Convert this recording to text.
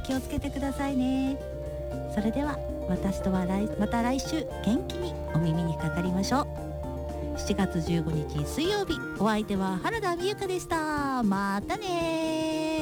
気をつけてくださいね。それでは私とはまた来週元気にお耳にかかりましょう。7月15日水曜日、お相手は原田美由香でした。またね。